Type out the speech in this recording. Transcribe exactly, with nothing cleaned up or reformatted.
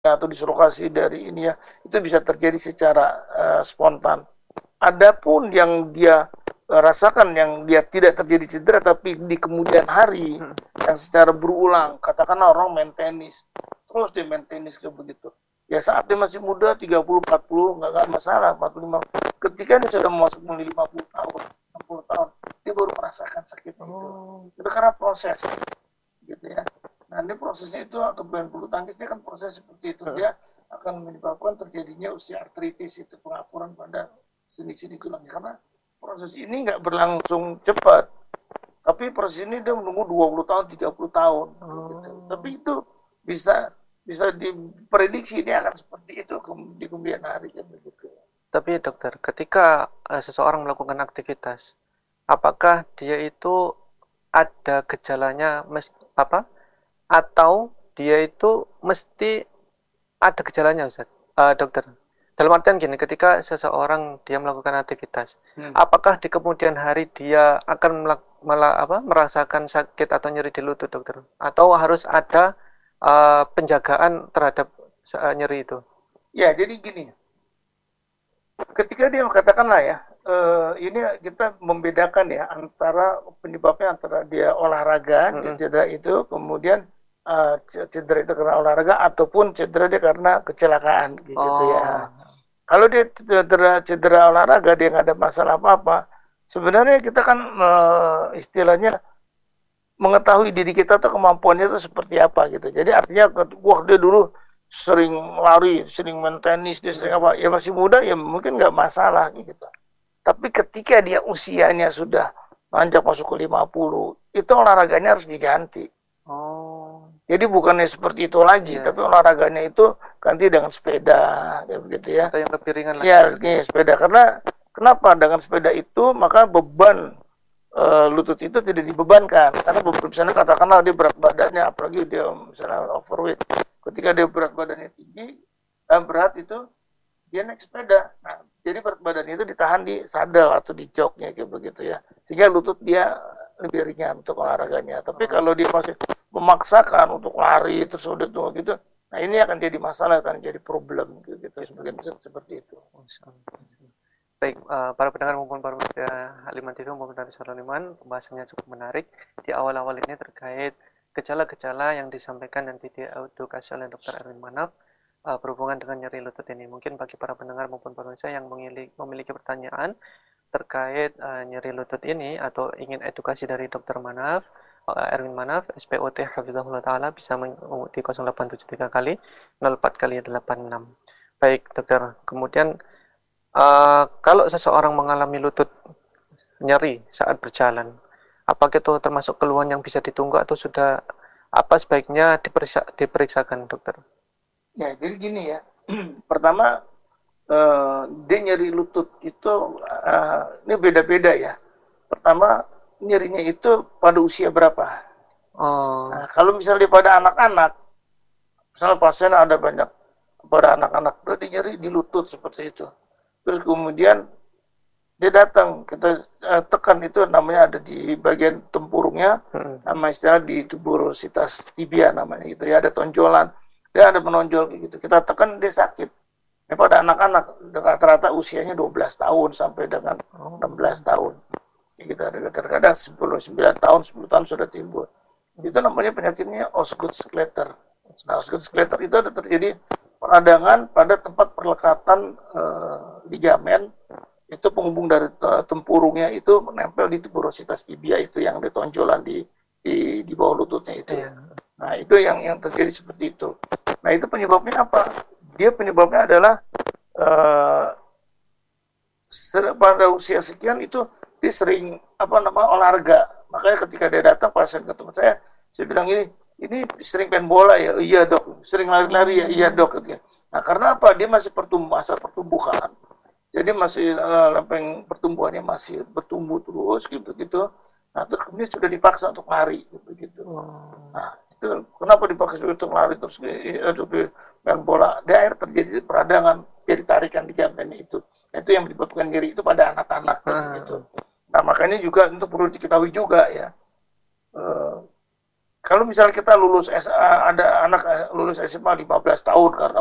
atau dislokasi dari ini ya, itu bisa terjadi secara uh, spontan. Adapun yang dia uh, rasakan yang dia tidak terjadi cedera tapi di kemudian hari Hmm. yang secara berulang, katakanlah orang main tenis, terus dia main tenis kayak begitu. Ya saat dia masih muda tiga puluh empat puluh nggak nggak masalah empat puluh lima. Ketika dia sudah masuk lima puluh tahun, enam puluh tahun, dia baru merasakan sakitnya itu. Oh. Itu karena proses gitu ya. Nah, ini prosesnya itu atau main bulu tangkis dia kan proses seperti itu. Hmm. Dia akan menyebabkan terjadinya osteoartritis itu pengapuran pada sendi-sendi tulang karena proses ini nggak berlangsung cepat. Tapi proses ini dia menunggu dua puluh tahun, tiga puluh tahun gitu. Oh. Tapi itu bisa bisa diprediksi dia akan seperti itu di kemudian hari kan begitu. Tapi dokter, ketika uh, seseorang melakukan aktivitas, apakah dia itu ada gejalanya mes apa? Atau dia itu mesti ada gejalanya, Ustaz? Uh, dokter. Dalam artian gini, ketika seseorang dia melakukan aktivitas, hmm. apakah di kemudian hari dia akan melak, mela, apa, merasakan sakit atau nyeri di lutut, dokter? Atau harus ada uh, penjagaan terhadap uh, nyeri itu? Ya, jadi gini, ketika dia katakanlah ya, uh, ini kita membedakan ya antara penyebabnya antara dia olahraga, mm-hmm. cedera itu, kemudian uh, cedera itu karena olahraga ataupun cedera dia karena kecelakaan gitu oh. ya. Kalau dia cedera, cedera olahraga dia nggak ada masalah apa-apa, sebenarnya kita kan uh, istilahnya mengetahui diri kita tuh kemampuannya itu seperti apa gitu. Jadi artinya, wah dia dulu sering lari, sering main tenis, dia sering apa, ya masih muda ya mungkin nggak masalah gitu. Tapi ketika dia usianya sudah menanjak masuk ke lima puluh, itu olahraganya harus diganti. Oh. Jadi bukannya seperti itu lagi, yeah. tapi olahraganya itu ganti dengan sepeda, kayak begitu ya. Atau yang lebih ringan lagi. Ya, ini sepeda. Karena kenapa dengan sepeda itu maka beban uh, lutut itu tidak dibebankan. Karena misalnya katakanlah dia berat badannya, apalagi dia misalnya overweight. Ketika dia berat badannya tinggi dan berat itu dia naik sepeda. Nah, jadi berat badan itu ditahan di sadel atau di joknya kayak begitu ya. Sehingga lutut dia lebih ringan untuk olahraganya. Tapi oh. kalau dia masih memaksakan untuk lari terus udah tuh gitu, nah ini akan jadi masalah, akan jadi problem gitu. Sebagian besar seperti itu. Baik, uh, para pendengar maupun para pemirsa Haliman T V maupun dari Haliman, pembahasannya cukup menarik. Di awal-awal ini terkait gejala-gejala yang disampaikan nanti diedukasi oleh dokter Erwin Manaf uh, berhubungan dengan nyeri lutut ini. Mungkin bagi para pendengar maupun pemirsa yang memiliki, memiliki pertanyaan terkait uh, nyeri lutut ini atau ingin edukasi dari dokter Manaf, uh, Erwin Manaf, S P O T Hafizahullah Ta'ala, bisa di nol delapan tujuh tiga kali nol empat kali delapan enam. Baik dokter, kemudian uh, kalau seseorang mengalami lutut nyeri saat berjalan, apakah itu termasuk keluhan yang bisa ditunggu atau sudah apa sebaiknya diperiksa, diperiksakan dokter? Ya, jadi gini ya. Pertama, uh, dia nyeri lutut itu uh, ini beda-beda ya. Pertama, nyerinya itu pada usia berapa? Oh. Nah, kalau misalnya pada anak-anak, misalnya pasien ada banyak pada anak-anak, dia nyeri di lutut seperti itu. Terus kemudian dia datang, kita uh, tekan itu namanya ada di bagian tempurungnya, hmm. nama istilah di tuberositas tibia namanya gitu ya, ada tonjolan, dia ada menonjol gitu. Kita tekan dia sakit. Ini pada anak-anak rata-rata usianya dua belas tahun sampai dengan enam belas tahun. Gitu, ada kadang-kadang sepuluh, sembilan tahun, sepuluh tahun sudah timbul. Itu namanya penyakitnya Osgood-Schlatter. Nah, Osgood-Schlatter itu ada terjadi peradangan pada tempat perlekatan uh, ligamen itu penghubung dari tempurungnya itu menempel di tuberositas tibia itu yang ditonjolan di di di bawah lututnya itu. Iya. Nah, itu yang yang terjadi seperti itu. Nah, itu penyebabnya apa? Dia penyebabnya adalah uh, pada usia sekian itu dia sering apa nama olahraga. Makanya ketika dia datang pasien ke tempat saya, saya bilang ini, ini sering main bola ya? Iya, Dok. Sering lari-lari ya? Iya, Dok. Nah, karena apa? Dia masih pertumbuh, masa pertumbuhan. Jadi masih uh, lempeng pertumbuhannya masih bertumbuh terus gitu-gitu. Nah, terus kemudian sudah dipaksa untuk lari gitu-gitu. Nah, itu kenapa dipaksa untuk lari terus untuk main bola? Di akhir terjadi peradangan, jadi tarikan di ligamen itu. Nah, itu yang menyebabkan nyeri itu pada anak-anak gitu. Nah, makanya juga untuk perlu diketahui juga ya. Uh, Kalau misalnya kita lulus S A, ada anak lulus S M A lima belas tahun karena